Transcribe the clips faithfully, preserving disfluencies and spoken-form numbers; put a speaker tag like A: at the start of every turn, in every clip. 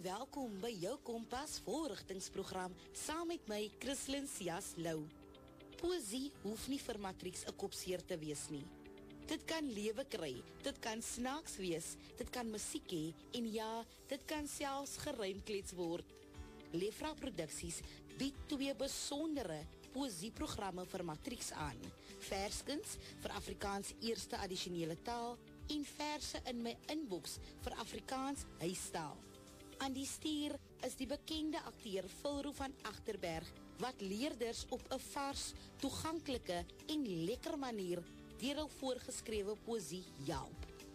A: welkom by jou Kompas voorrigtingsprogram saam met my, Christlyn Sias Lou. Poesie hoef nie vir matrieks 'n kopseer te wees nie. Dit kan lewe kry, dit kan snaaks wees, dit kan musiek hê en ja, dit kan selfs geruimklets word. Lefra Produksies bied twee besondere poesieprogramme vir matrieks aan. Verskens vir Afrikaans eerste addisionele taal en verse in my inbox vir Afrikaans huistaal. Aan die stuur is die bekende akteur Philro van Agterberg, wat leerders op 'n vars, toeganklike en lekker manier deur hul voorgeskrewe poesie help.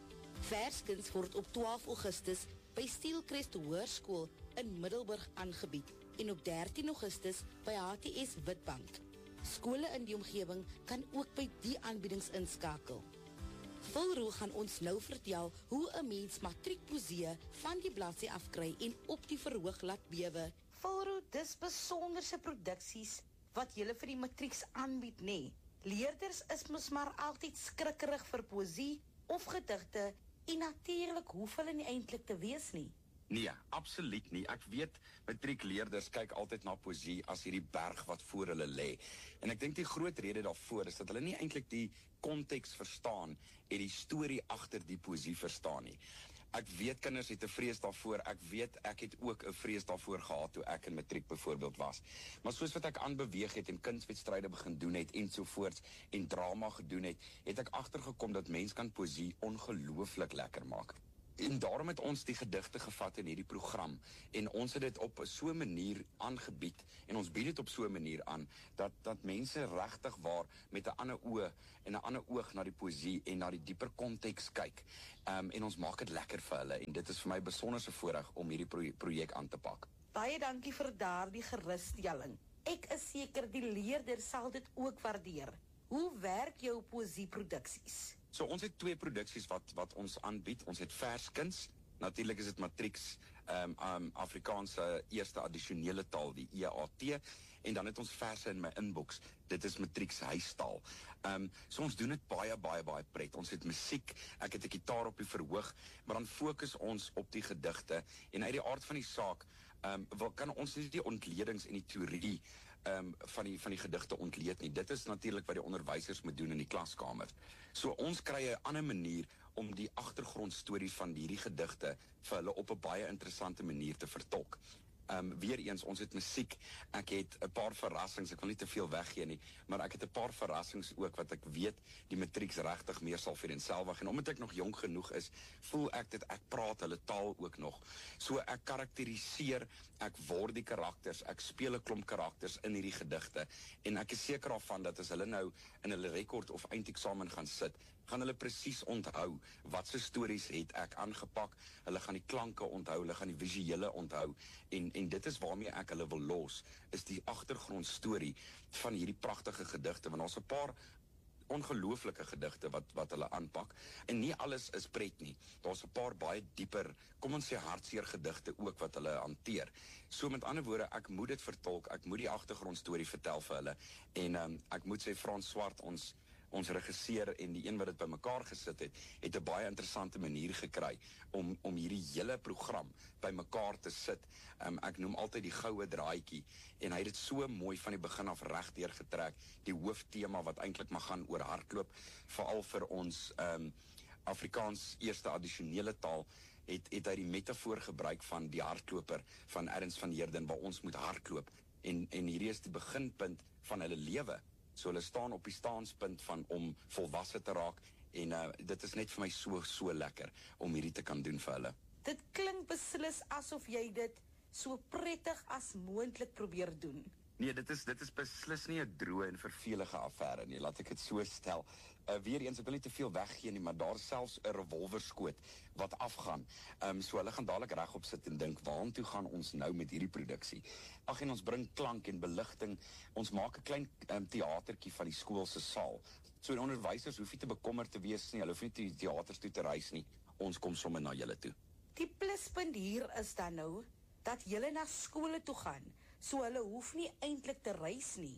A: Verskens word op twaalf Augustus by Steelcrest Hoërskool in Middelburg aangebied en op dertien Augustus by H T S Witbank. Skole in die omgewing kan ook by die aanbiedings inskakel. Philro gaan ons nou vertel hoe 'n mens matriekpoesie van die bladsy afkry en op die verhoog laat bewe. Philro, dis besonderse produksies wat julle vir die matrieks aanbied, nee. Leerders is mos maar altyd skrikkerig vir poesie of gedigte en natuurlik hoef hulle nie eintlik te wees nie.
B: Nee, absoluut nie. Ek weet, matriekleerders kyk altyd na poesie as hierdie berg wat voor hulle lê. En ek dink die groot rede daarvoor is dat hulle nie eintlik die konteks verstaan en die storie agter die poesie verstaan nie. Ek weet kinders het 'n vrees daarvoor, ek weet ek het ook 'n vrees daarvoor gehad toe ek in matriek byvoorbeeld was. Maar soos wat ek aanbeweeg het en kunswedstryde begin doen het ensovoorts en drama gedoen het, het ek agtergekom dat mens kan poesie ongelooflik lekker maak. En daarom het ons die gedigte gevat in hierdie program en ons het dit op so 'n manier aangebied en ons bied dit op so 'n manier aan dat dat mense regtig waar met 'n ander oë en 'n ander oog na die poesie en na die dieper konteks kyk. Um, en ons maak dit lekker vir hulle en dit is vir my 'n besonderse voorreg om hierdie pro- projek aan te pak.
A: Baie dankie vir daardie gerusstelling. Ek is seker die leerders sal dit ook waardeer. Hoe werk jou poesieproduksies?
B: So ons het twee produksies wat wat ons aanbied. Ons het Verskens, natuurlik is dit matrieks um, um, Afrikaanse eerste addisionele taal, die E A T, en dan het ons verse in my inbox. Dit is matrieks huistaal. Um, so ons doen dit baie, baie, baie pret. Ons het musiek, ek het 'n gitaar op die verhoog, maar dan fokus ons op die gedigte en uit die aard van die saak Um, wel kan ons nie die ontledings en die teorie um, van die van die gedigte ontleed nie. Dit is natuurlik wat die onderwysers moet doen in die klaskamer. So ons kry 'n ander manier om die agtergrondstorie van hierdie gedigte vir hulle op 'n baie interessante manier te vertolk. Um, weer eens, ons het musiek, ek het 'n paar verrassings, ek wil nie te veel weggee nie, maar ek het 'n paar verrassings ook wat ek weet die matrieks regtig meer sal vereenselwig, en omdat ek nog jong genoeg is, voel ek dat ek praat hulle taal ook nog. So ek karakteriseer, ek word die karakters, ek speel 'n klomp karakters in hierdie gedigte, en ek is seker daarvan dat as hulle nou in hulle rekord of eindeksamen gaan sit, gaan hulle presies onthou wat se stories het ek aangepak, hulle gaan die klanke onthou, hulle gaan die visuele onthou, en en dit is waarmee ek hulle wil los, is die agtergrondstorie van hierdie pragtige gedigte, want daar's 'n paar ongelooflike gedigte wat wat hulle aanpak, en nie alles is pret nie. Daar's 'n paar baie dieper, kom ons sê hartseer gedigte ook wat hulle hanteer. So met ander woorde, ek moet dit vertolk, ek moet die agtergrondstorie vertel vir hulle, en um, ek moet sê Frans Swart, ons ons regisseur en die een wat dit bymekaar gesit het, het 'n baie interessante manier gekry om om hierdie hele program bymekaar te sit. Um, ek noem altyd die goue draadjie, en hy het dit so mooi van die begin af regdeur getrek. Die hooftema wat eintlik maar gaan oor hardloop, veral vir ons um, Afrikaans eerste addisionele taal, het het hy die metafoor gebruik van die hardloper van Ernst van Heerden, waar ons moet hardloop, en en hierdie is die beginpunt van hulle lewe. So hulle staan op die staanspunt van om volwasse te raak, en uh, dit is net vir my so, so lekker om hierdie te kan doen vir hulle.
A: Dit klink beslis asof jy dit so prettig as moontlik probeer doen.
B: Nee, dit is dit is beslis nie 'n droë en vervelige affære nie, laat ek dit so stel. Uh, weer eens, ek wil nie te veel weggee nie, maar daar selfs 'n revolverskoot wat afgaan. Um, so hulle gaan dadelik regop sit en dink, waartoe gaan ons nou met hierdie produksie? Ag, en ons bring klank en beligting. Ons maak 'n klein um, teatertjie van die skool se saal. So die onderwysers hoef nie te bekommerd te wees nie, hulle hoef nie te teaters toe te reis nie. Ons kom sommer na julle toe.
A: Die pluspunt hier is dan nou dat julle na skole toe gaan, so hulle hoef nie eintlik te reis nie.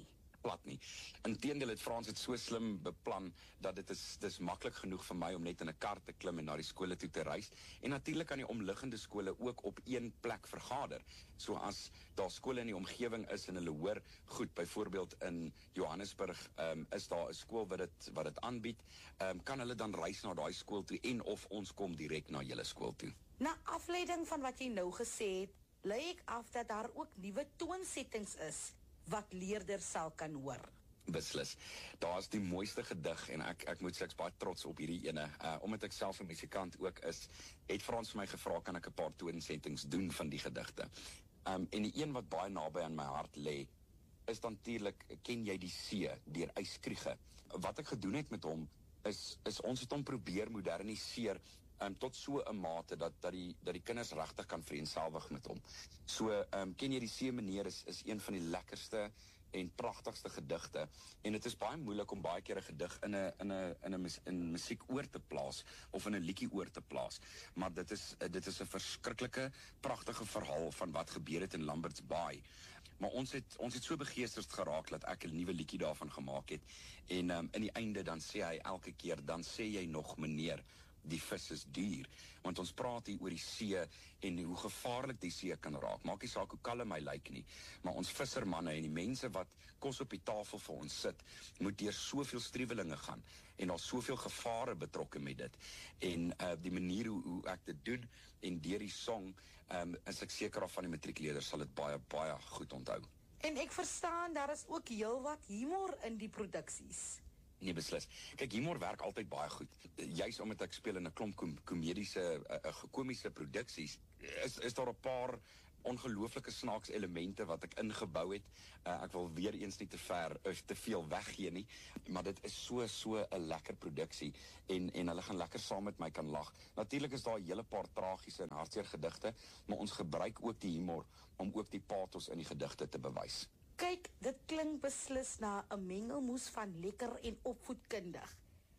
B: plat nie. Inteendeel het Frans het so slim beplan dat dit is dis maklik genoeg vir my om net in 'n kar te klim en na die skole toe te reis. En natuurlik kan die omliggende skole ook op een plek vergader. So as daar skole in die omgewing is en hulle hoor goed, byvoorbeeld in Johannesburg um, is daar 'n skool wat dit wat dit aanbied, um, kan hulle dan reis na daai skool toe en of ons kom direk na julle skool toe.
A: Na afleiding van wat jy nou gesê het, lei ek af dat daar ook nuwe toonsettings is wat leerders sal kan hoor.
B: Beslis. Daar is die mooiste gedig en ek ek moet sê ek's baie trots op hierdie ene. Uh, omdat ek self 'n musikant ook is, het Frans vir my gevra kan ek 'n paar toonsettings doen van die gedigte. Um, en die een wat baie naby aan my hart lê, is natuurlik Ken jy die see deur Ys Kriege. Wat ek gedoen het met hom is is ons het hom probeer moderniseer um, tot so 'n mate dat dat die dat die kinders regtig kan vereenselwig met hom. So um, Ken jy die see meneer is is een van die lekkerste en pragtigste gedigte en dit is baie moeilik om baie keer 'n gedig in 'n in 'n in 'n mus, in musiek oor te plaas of in 'n liedjie oor te plaas, maar dit is dit is 'n verskriklike pragtige verhaal van wat gebeur het in Lambert's Baai. Maar ons het ons het so begeesterd geraak dat ek 'n nuwe liedjie daarvan gemaak het en um, in die einde dan sê hy elke keer dan sê jy nog meneer die vis is duur, want ons praat hier oor die see en hoe gevaarlik die see kan raak. Maak nie saak hoe kalm hy lyk nie, maar ons vissermanne en die mense wat kos op die tafel vir ons sit, moet deur soveel struwelinge gaan en daar's soveel gevare betrokke met dit. En uh, die manier hoe, hoe ek dit doen en deur die song, um, is ek seker of van die matriekleerders sal dit baie baie goed onthou.
A: En ek verstaan daar is ook heelwat humor in die produksies.
B: Nee, beslis. Kyk, humor werk altyd baie goed. Juis omdat ek speel in 'n klomp kom komediese, uh, komiese produksies, is is daar 'n paar ongelooflike snaaks elemente wat ek ingebou het. Uh, ek wil weer eens nie te ver of te veel weggee nie, maar dit is so so 'n lekker produksie en en hulle gaan lekker saam met my kan lag. Natuurlik is daar 'n hele paar tragiese en hartseer gedigte, maar ons gebruik ook die humor om ook die pathos in die gedigte te bewys.
A: Kyk, dit klink beslis na 'n mengelmoes van lekker en opvoedkundig.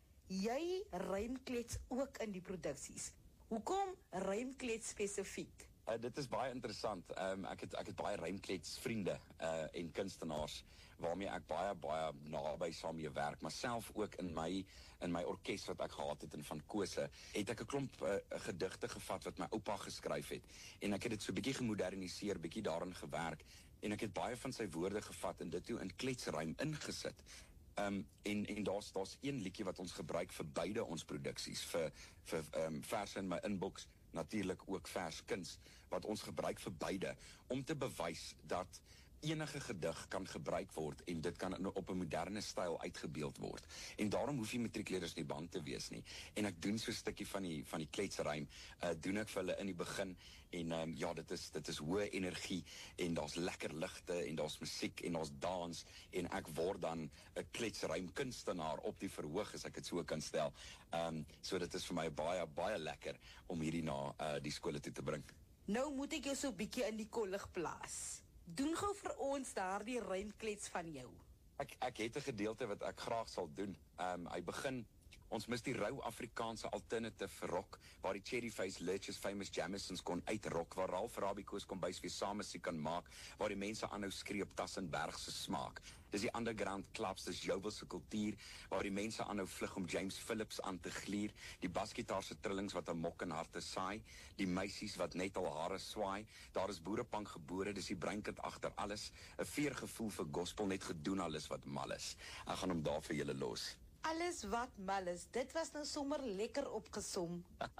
A: Jy rymklets ook in die produksies. Hoekom rymklets spesifiek?
B: Uh, dit is baie interessant. Um, ek het ek het baie rymklets vriende uh, en kunstenaars waarmee ek baie baie naby saam mee werk, maar self ook in my in my orkes wat ek gehad het in Van Kose, het ek 'n klomp uh, gedigte gevat wat my oupa geskryf het en ek het dit so bietjie gemoderniseer, bietjie daarin gewerk en ek het baie van sy woorde gevat en dit toe in kletsrym ingesit. Um, en en daar's daar's een liedjie wat ons gebruik vir beide ons produksies, vir vir um, verse in my inbox, natuurlik ook verskuns wat ons gebruik vir beide om te bewys dat enige gedig kan gebruik word en dit kan op 'n moderne styl uitgebeeld word. En daarom hoef die matriekleerders nie bang te wees nie. En ek doen so 'n stukkie van die van die kletsrym, uh, doen ek vir hulle in die begin en um, ja, dit is dit is hoë energie en daar's lekker ligte en daar's musiek en daar's dans en ek word dan 'n kletsrym kunstenaar op die verhoog as ek dit so kan stel. Ehm um, so dit is vir my baie baie lekker om hierdie na uh, die skole toe te bring.
A: Nou moet ek jou so 'n bietjie in die kollig plaas. Doen gou vir ons daardie rymklets van jou.
B: Ek ek het 'n gedeelte wat ek graag sal doen. Ehm um, hy begin ons mis die rou Afrikaanse alternative rock waar die Cherryface Lurches famous Jamisons kon uitrock, waar Ralph Rabiko's kombuis weer saam musiek kan maak, waar die mense aanhou skree op Tassenberg se smaak. Dis die underground clubs, dis Joubel se kultuur, waar die mense aanhou vlug om James Phillips aan te gluur, die basgitaar se trillings wat 'n mok in harte saai, die meisies wat net al hare swaai, daar is boerepank gebore, dis die breinkind agter alles, 'n veergevoel vir gospel net gedoen alles wat mal is. Ek gaan hom daar vir julle los.
A: Alles wat mal is, dit was nou sommer lekker opgesom.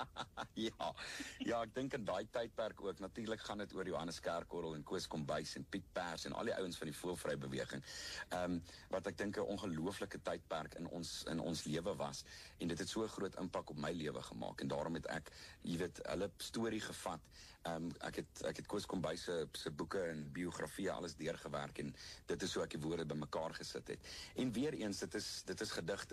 B: ja, ja, ek dink in daai tydperk ook, natuurlik gaan dit oor Johannes Kerkorrel en Koos Kombuis en Piet Pers en al die ouens van die voelvry beweging. Ehm um, wat ek dink 'n ongelooflike tydperk in ons in ons lewe was en dit het so 'n groot impak op my lewe gemaak en daarom het ek, jy weet, hulle storie gevat. Ehm um, ek het ek het Koos Kombuis se se boeke en biografieë alles deurgewerk en dit is hoe ek die woorde bymekaar gesit het. En weer eens, dit is dit is gedigte.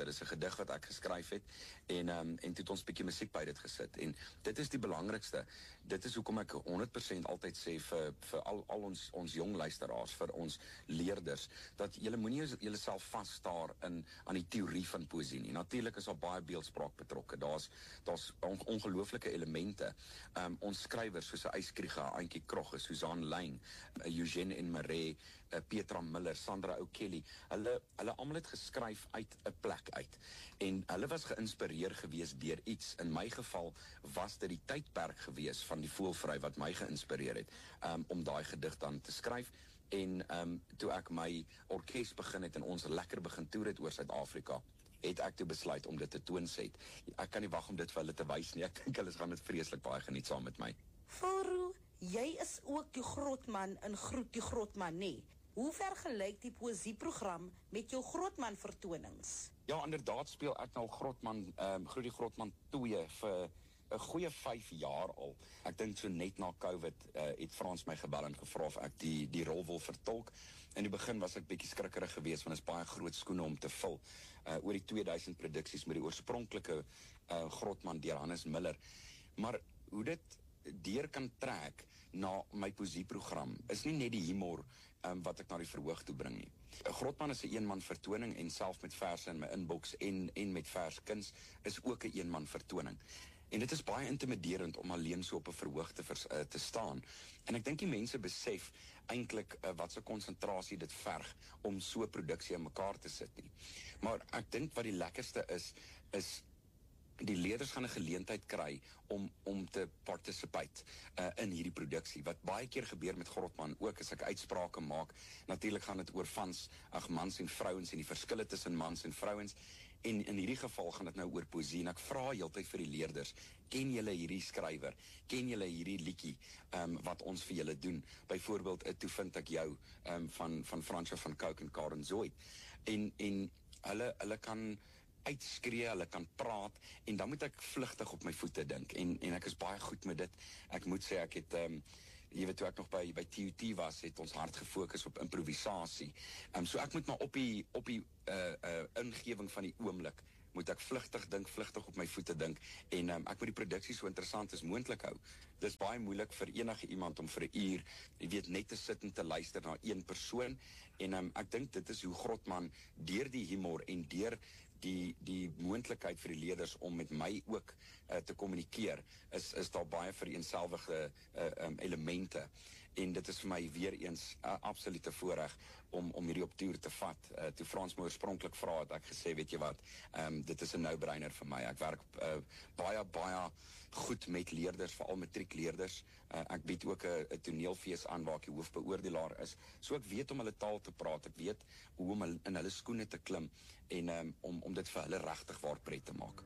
B: Gangster. Dis 'n gedig wat ek geskryf het en um, en toe het ons bietjie musiek by dit gesit. En dit is die belangrikste. Dit is hoekom ek honderd persent altyd sê vir vir al al ons ons jong luisteraars, vir ons leerders, dat julle moenie julleself vasstaar in aan die teorie van poesie nie. Natuurlik is daar baie beeldspraak betrokke. Daar's daar's on, ongelooflike elemente. Um, ons skrywers soos Yskriga, Antjie Krog, Susan Lyn, Eugene en Marais, Petra Miller, Sandra O'Kelly, hulle hulle almal het geskryf uit 'n plek uit. En hulle was geïnspireer gewees deur iets. In my geval was dit die tydperk gewees van die Voëlvry wat my geïnspireer het um, om daai gedig dan te skryf. En um, toe ek my orkes begin het en ons lekker begin toer het oor Suid-Afrika, het ek toe besluit om dit te toonset. Ek kan nie wag om dit vir hulle te wys nie. Ek dink hulle gaan dit vreeslik baie geniet saam met my.
A: Volroe, jy is ook die grootman in Groet die Grootman, nee. Hoe vergelyk die poesieprogram met jou Grootman vertonings?
B: Ja, inderdaad speel ek nou Grootman, um, Groet die Grootman twee vir 'n goeie vyf jaar al. Ek dink so net na COVID uh, het Frans my gebel en gevra of ek die die rol wil vertolk. In die begin was ek bietjie skrikkerig geweest want dit is baie groot skoene om te vul. Uh, oor die twee duisend produksies met die oorspronklike uh, Grootman deur Hannes Miller. Maar hoe dit deur kan trek na my poesieprogram is nie net die humor um, wat ek na die verhoog toe bring nie. Grootman is 'n eenman vertoning en self met verse in my inbox en en met verskuns is ook 'n eenman vertoning. En dit is baie intimiderend om alleen so op 'n verhoog te, vers, uh, te staan. En ek dink die mense besef eintlik uh, wat se konsentrasie dit verg om so 'n produksie in mekaar te sit nie. Maar ek dink wat die lekkerste is, is die leerders gaan 'n geleentheid kry om om te participate uh, in hierdie produksie. Wat baie keer gebeur met Grootman ook as ek uitsprake maak. Natuurlik gaan dit oor vans, ag mans en vrouens en die verskille tussen mans en vrouens. En in hierdie geval gaan dit nou oor poesie en ek vra heeltyd vir die leerders, ken julle hierdie skrywer? Ken julle hierdie liedjie um, wat ons vir julle doen? Byvoorbeeld, uh, Toe vind ek jou um, van van Fransjo van Cooke en Karen Zoid. En en hulle hulle kan uitskree, hulle kan praat en dan moet ek vlugtig op my voete dink en en ek is baie goed met dit. Ek moet sê ek het um, jy weet toe ek nog by by T U T was, het ons hard gefokus op improvisasie. Um, so ek moet maar op die op die uh, uh, ingewing van die oomblik moet ek vlugtig dink, vlugtig op my voete dink en um, ek moet die produksie so interessant as moontlik hou. Dis baie moeilik vir enige iemand om vir 'n uur, jy weet, net te sit en te luister na een persoon en um, ek dink dit is hoe Grootman deur die humor en deur die die moontlikheid vir die leerders om met my ook uh, te kommunikeer is is daar baie vereenselwige uh, um, elemente en dit is vir my weer eens 'n uh, absolute voorreg om om hierdie op toer te vat. Uh, toe Frans my oorspronklik vra het ek gesê, weet jy wat, um, dit is 'n no-brainer vir my. Ek werk uh, baie baie goed met leerders, veral matriekleerders. Uh, ek bied ook 'n toneelfees aan waar ek die hoofbeoordelaar is. So ek weet om hulle taal te praat. Ek weet hoe om in hulle skoene te klim en um, om om dit vir hulle regtig waar pret te maak.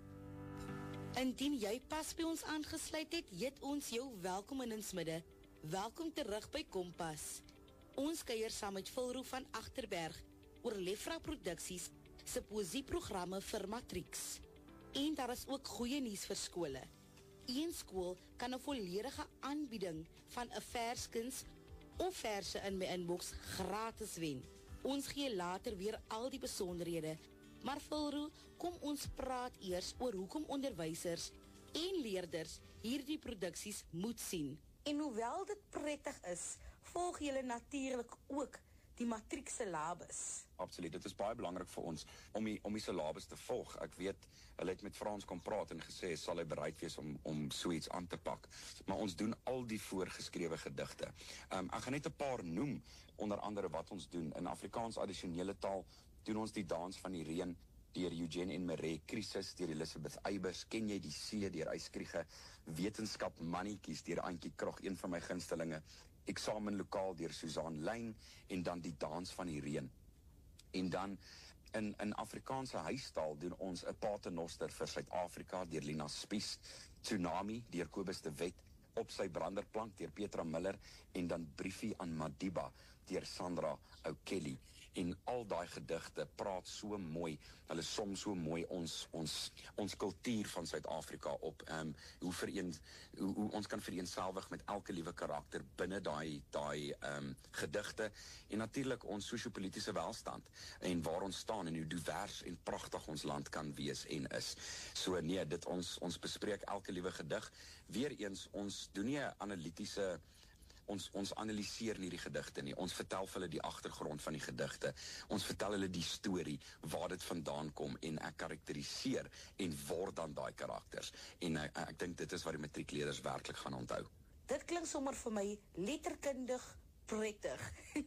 A: Indien jy pas by ons aangesluit het, heet ons jou welkom in ons midde. Welkom terug by Kompas. Ons kuier saam met Volroe van Agterberg oor Lefra Produksies se poesieprogramme vir matrieks. En daar is ook goeie nuus vir skole. Een skool kan 'n volledige aanbieding van 'n verskuns of verse in my inbox gratis wen. Ons gee later weer al die besonderhede, maar Volroe, kom ons praat eers oor hoekom onderwysers en leerders hierdie produksies moet sien. En hoewel dit prettig is, volg julle natuurlik ook die matriek syllabus.
B: Absoluut, dit is baie belangrik vir ons om die, om die syllabus te volg. Ek weet, hulle het met Frans kom praat en gesê, sal hy bereid wees om, om so iets aan te pak. Maar ons doen al die voorgeskrewe gedigte. Um, ek gaan net 'n paar noem, onder andere wat ons doen. In Afrikaans addisionele taal doen ons die dans van die reën, deur Eugene en Marais, Krisis deur Elisabeth Eybers, Ken jy die see deur Yskriga, Wetenskap mannetjies deur Antjie Krog, een van my gunstelinge, Eksamenlokaal deur Susan Lyn en dan die dans van die reën. En dan in in Afrikaanse huistaal doen ons 'n paternoster vir Suid-Afrika deur Lina Spies, Tsunami deur Kobus de Wet, Op sy branderplank deur Petra Miller en dan Briefie aan Madiba deur Sandra O'Kelly. En al daai gedigte praat so mooi, hulle som so mooi ons ons ons kultuur van Suid-Afrika op. Ehm um, hoe vereen hoe, hoe ons kan vereenselwig met elke liewe karakter binne daai daai ehm um, gedigte en natuurlik ons sosio-politiese welstand en waar ons staan en hoe divers en pragtig ons land kan wees en is. So nee, dit ons ons bespreek elke liewe gedig. Weereens ons doen nie 'n analitiese Ons, ons analyseer nie die gedigte nie. Ons vertel vir hulle die agtergrond van die gedigte. Ons vertel hulle die storie, waar dit vandaan kom en ek karakteriseer en word dan daai karakters. En ek, ek dink dit is wat die matriekleerders werklik gaan onthou.
A: Dit klink sommer vir my letterkundig prettig.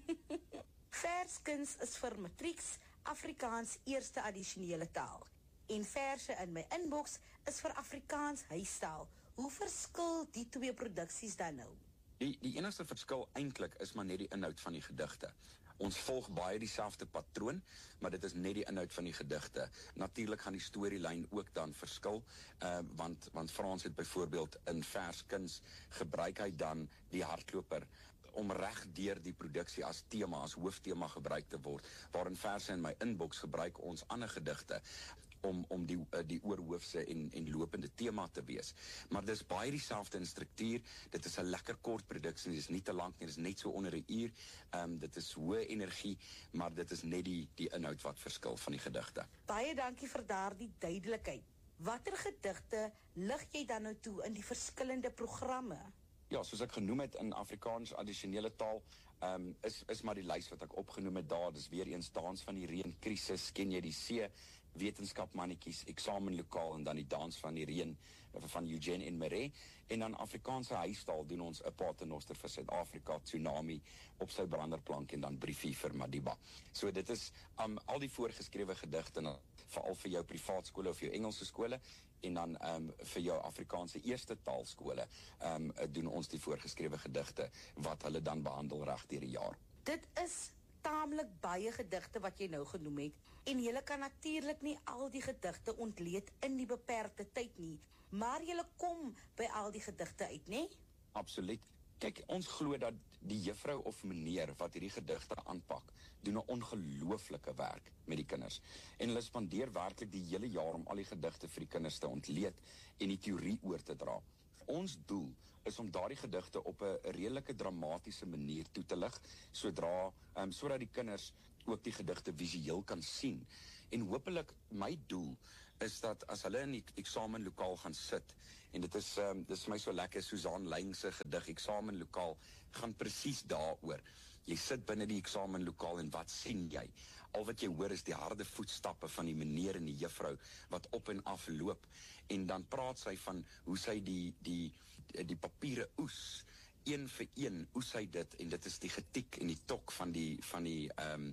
A: Verskuns is vir matrieks Afrikaans eerste addisionele taal. En verse in my inbox is vir Afrikaans huistaal. Hoe verskil die twee produksies dan nou?
B: Die, die enigste verskil eintlik is maar net die inhoud van die gedigte. Ons volg baie dieselfde patroon, maar dit is net die inhoud van die gedigte. Natuurlik gaan die storielyn ook dan verskil, uh, want, want Frans het byvoorbeeld in verskuns gebruik hy dan die hardloper om reg deur die produksie as tema, as hooftema gebruik te word, waarin verse in my inbox gebruik ons ander gedigte, om om die uh, die oorhoofse en en lopende tema te wees. Maar dis baie dieselfde in struktuur. Dit is 'n lekker kort produksie, dit is nie te lank nie, dit is net so onder 'n uur. Ehm um, dit is hoë energie, maar dit is net die die inhoud wat verskil van die gedigte.
A: Baie dankie vir daardie duidelikheid. Watter gedigte lig jy dan nou toe in die verskillende programme?
B: Ja, soos ek genoem het in Afrikaans addisionele taal, ehm um, is is maar die lys wat ek opgenoem het daar. Dis weer eens Dans van die Reën, Krisis, Ken jy die See, Wetenskap mannetjies, Eksamenlokaal en dan die Dans van die Reën van Eugene en Marais. En dan Afrikaanse huistaal doen ons 'n paternoster vir Suid-Afrika, Tsunami op sy branderplank en dan Briefie vir Madiba. So dit is um, al die voorgeskrewe gedigte, veral vir jou privaat skole of jou Engelse skole, en dan um, vir jou Afrikaanse eerste taalskole um, doen ons die voorgeskrewe gedigte wat hulle dan behandel reg deur die jaar.
A: Dit is taamlik baie gedigte wat jy nou genoem het, en julle kan natuurlik nie al die gedigte ontleed in die beperkte tyd nie, maar julle kom by al die gedigte uit, né?
B: Absoluut. Kyk, ons glo dat die juffrou of meneer wat hierdie gedigte aanpak, doen 'n ongelooflike werk met die kinders. En hulle spandeer werklik die hele jaar om al die gedigte vir die kinders te ontleed en die teorie oor te dra. Ons doel is om daardie gedigte op 'n redelike dramatiese manier toe te lig, sodra um, sodat die kinders ook die gedigte visueel kan sien. En hopelik my doel is dat as hulle in die eksamenlokaal gaan sit, en dit is um, dit is vir my so lekker, Susan Lyn se gedig Eksamenlokaal gaan presies daaroor. Jy sit binne die eksamenlokaal en wat sien jy? Al wat jy hoor is die harde voetstappe van die meneer en die juffrou wat op en af loop, en dan praat sy van hoe sy die die die papiere oes, een vir een oes hy dit, en dit is die getiek en die tok van die van die ehm um,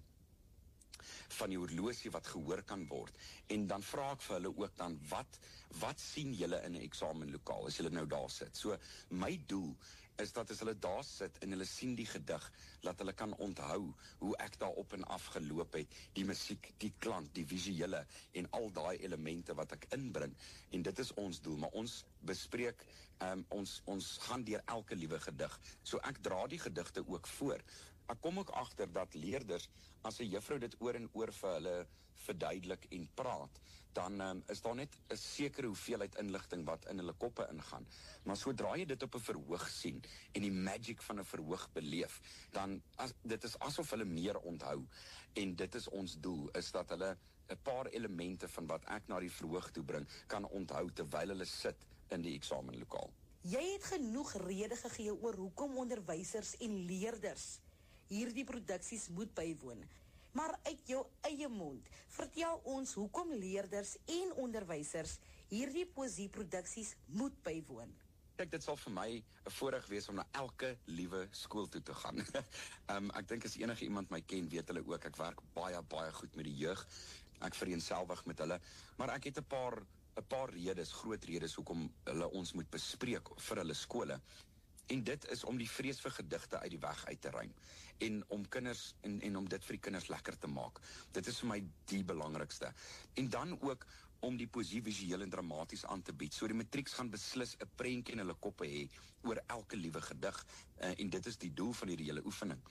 B: van die horlosie wat gehoor kan word. En dan vra ek vir hulle ook dan, wat wat sien julle in 'n eksamenlokaal as julle nou daar sit? So my doel is dat as hulle daar sit en hulle sien die gedig, dat hulle kan onthou hoe ek daar op en af geloop het, die musiek, die klank, die visuele en al daai elemente wat ek inbring. En dit is ons doel, maar ons bespreek, um, ons, ons gaan deur elke liewe gedig. So ek dra die gedigte ook voor. Ek kom ook agter dat leerders, as 'n juffrou dit oor en oor vir hulle verduidelik en praat, dan um, is daar net 'n sekere hoeveelheid inligting wat in hulle koppe ingaan. Maar sodra jy dit op 'n verhoog sien en die magic van 'n verhoog beleef, dan as, dit is asof hulle meer onthou. En dit is ons doel, is dat hulle 'n paar elemente van wat ek na die verhoog toe bring, kan onthou terwyl hulle sit in die eksamenlokaal.
A: Jy het genoeg rede gegee oor hoekom onderwysers en leerders hierdie produksies moet bywoon. Maar uit jou eie mond, vertel ons hoekom leerders en onderwysers hierdie poesieproduksies moet bywoon.
B: Kijk, dit sal vir my 'n voorreg wees om na elke liewe skool toe te gaan. um, ek dink as enige iemand my ken, weet hulle ook, ek werk baie, baie goed met die jeug. Ek vereenselwig met hulle, maar ek het 'n paar 'n paar redes, groot redes hoekom hulle ons moet bespreek vir hulle skole. En dit is om die vrees vir gedigte uit die weg uit te ruim. En om kinders en, en om dit vir die kinders lekker te maak. Dit is vir my die belangrikste. En dan ook om die poesie visueel en dramaties aan te bied. So die matrieks gaan beslis 'n prentjie in hulle koppe hê oor elke liewe gedig. Uh, en dit is die doel van hierdie hele oefening.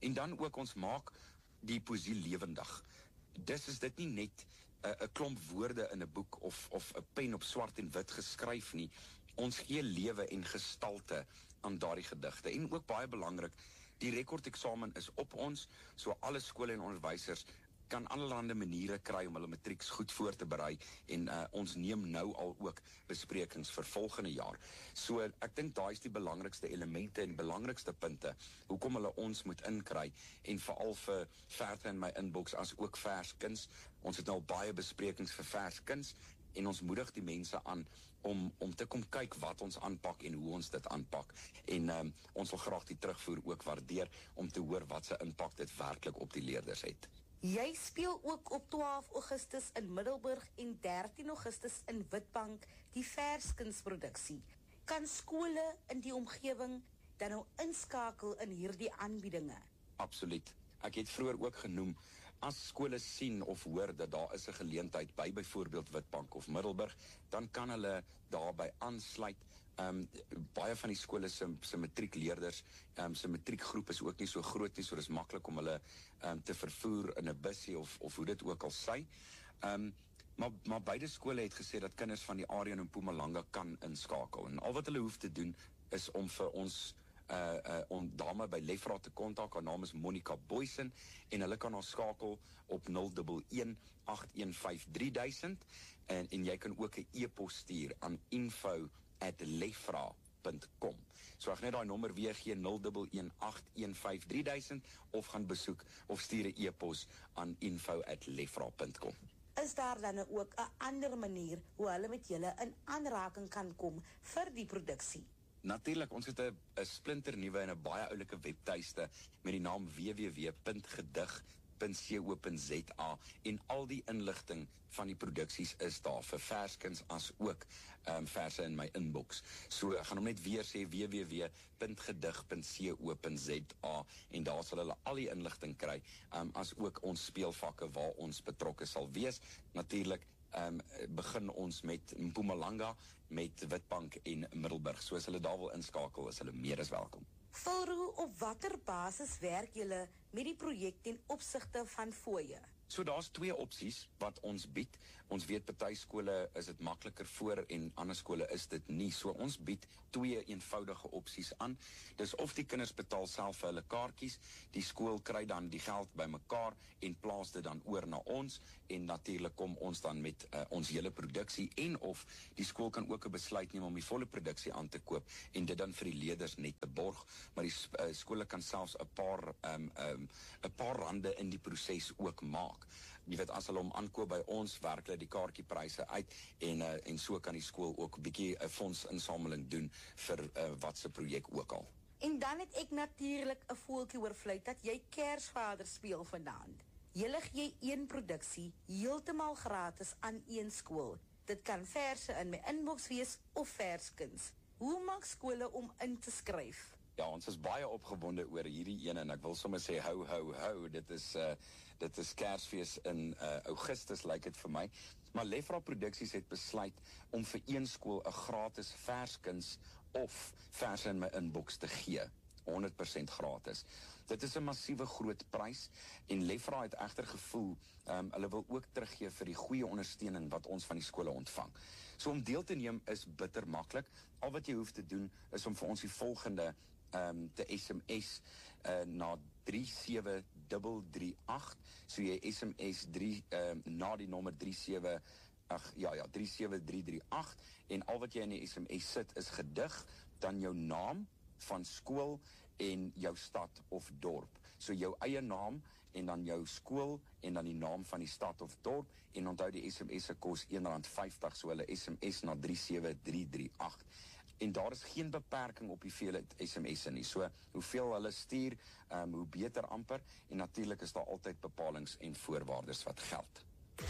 B: En dan ook ons maak die poesie lewendig. Dis is dit nie net 'n uh, klomp woorde in 'n boek of of 'n pen op swart en wit geskryf nie. Ons gee lewe en gestalte aan daardie gedigte. En ook baie belangrik, die rekordeksamen is op ons, so alle skole en onderwysers kan allerlei maniere kry om hulle matrieks goed voor te berei en uh, ons neem nou al ook besprekings vir volgende jaar. So ek dink daai is die belangrikste elemente en belangrikste punte hoekom hulle ons moet inkry en veral vir Verte in my inbox as ook verskuns. Ons het nou baie besprekings vir verskuns en ons moedig die mense aan om om te kom kyk wat ons aanpak en hoe ons dit aanpak. En um, ons wil graag die terugvoer ook waardeer om te hoor wat se impak dit werklik op die leerders het.
A: Jy speel ook op twaalf Augustus in Middelburg en dertien Augustus in Witbank die verskunsproduksie. Kan skole in die omgewing dan nou inskakel in hierdie aanbiedinge?
B: Absoluut. Ek het vroeër ook genoem, as skole sien of hoor dat daar is 'n geleentheid by byvoorbeeld Witbank of Middelburg, dan kan hulle daarby aansluit. Um, baie van die skole se se matriekleerders, um, se matriekgroep is ook nie so groot nie, so dis maklik om hulle um, te vervoer in 'n bussie of of hoe dit ook al sy. Um, maar maar beide skole het gesê dat kinders van die area in Mpumalanga kan inskakel. En al wat hulle hoef te doen is om vir ons uh uh om dame by Lefra te kontak. Haar naam is Monica Boysen en hulle kan haar skakel op nul een een agt een vyf drie duisend en en jy kan ook 'n e-pos stuur aan info at lefra punt com. So ek net daai nommer weer gee, nul een een agt een vyf drie duisend of gaan besoek of stuur 'n e-pos aan info at lefra punt com.
A: Is daar dan ook 'n ander manier hoe hulle met julle in aanraking kan kom vir die produksie?
B: Natuurlik, ons het 'n 'n splinternuwe en 'n baie oulike webtuiste met die naam w w w punt gedig punt co punt z a en al die inligting van die produksies is daar vir verskuns as ook um, verse in my inbox. So ek gaan hom net weer sê w w w punt gedig punt co punt z a en daar sal hulle al die inligting kry, um, as ook ons speelvakke waar ons betrokke sal wees. Natuurlik Um, begin ons met Mpumalanga, met Witbank en Middelburg. So as hulle daar wil inskakel, is hulle meer as welkom.
A: Volru, op watter basis werk julle met die projek ten opsigte van fooie?
B: So daar's twee opsies wat ons bied. Ons weet party skole is dit makliker voor en ander skole is dit nie. So ons bied twee eenvoudige opsies aan. Dis of die kinders betaal self vir hulle kaartjies, die skool kry dan die geld bymekaar en plaas dit dan oor na ons en natuurlik kom ons dan met uh, ons hele produksie en of die skool kan ook 'n besluit neem om die volle produksie aan te koop en dit dan vir die leerders net te borg, maar die uh, skole kan selfs 'n paar um, um, 'n paar rande in die proses ook maak. Jy weet, as hulle hom aankoop by ons, werk hulle die kaartjiepryse uit en uh, en so kan die skool ook 'n bietjie 'n fondsinsameling doen vir uh, wat se projek ook al.
A: En dan het ek natuurlik 'n voeltjie oorvluit dat jy Kersvader speel vanaand. Julle gee een produksie heeltemal gratis aan een skool. Dit kan verse in my inbox wees of verskuns. Hoe maak skole om in te skryf?
B: Ja, ons is baie opgewonde oor hierdie een en ek wil sommer sê hou hou hou. Dit is uh dit is Kersfees in uh Augustus lyk dit vir my. Maar Lefra Produksies het besluit om vir een skool 'n gratis verskuns of verse in my inbox te gee. honderd persent gratis. Dit is 'n massiewe groot prys en Lefra het egter gevoel um, hulle wil ook teruggee vir die goeie ondersteuning wat ons van die skole ontvang. So om deel te neem is bitter maklik. Al wat jy hoef te doen is om vir ons die volgende um, te S M S uh, na drie sewe drie drie agt. So jy S M S drie um, na die nommer drie sewe ag ja ja drie sewe drie drie agt en al wat jy in die S M S sit is gedig, dan jou naam van skool en jou stad of dorp. So jou eie naam en dan jou skool en dan die naam van die stad of dorp en onthou die S M S se kos een rand vyftig, so hulle S M S na drie sewe drie drie agt. En daar is geen beperking op hoeveel S M S'e nie. So hoeveel hulle stuur, um, hoe beter amper en natuurlik is daar altyd bepalings en voorwaardes wat geld.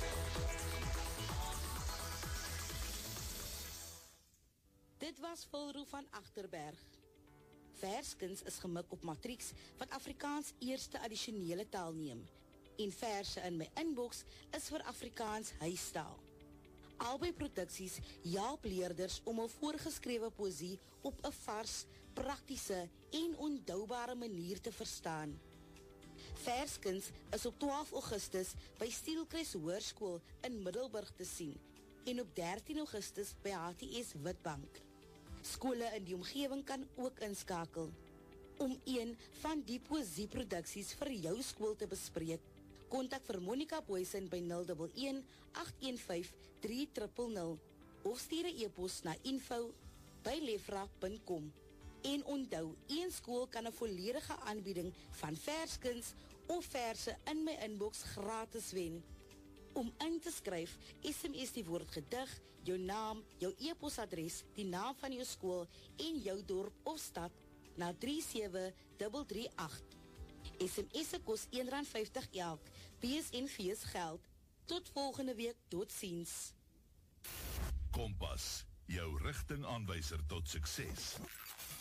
A: Dit was Volru van Agterberg. Verskuns is gemik op matrieks wat Afrikaans eerste addisionele taal neem en verse in my inbox is vir Afrikaans huistaal. Albei produksies help leerders om hul voorgeskrewe poesie op 'n vars, praktiese en ondoubare manier te verstaan. Verskuns is op twaalf Augustus by Stielkruis Hoërskool in Middelburg te sien en op dertien Augustus by H T S Witbank. Skole in die omgewing kan ook inskakel. Om een van die poesieproduksies vir jou skool te bespreek, kontak vir Monica Boysen by nul een een, agt een vyf, drie nul nul nul of stuur 'n e-pos na info by lefra punt com. En onthou, een skool kan 'n volledige aanbieding van verskuns of verse in my inbox gratis wen. Om in te skryf, S M S die woord gedig, jou naam, jou e-posadres, die naam van jou skool en jou dorp of stad na drie sewe drie drie agt. S M S kos een rand vyftig elk, B S N fees geld. Tot volgende week, totsiens.
C: Kompas, jou rigtingaanwyser tot sukses.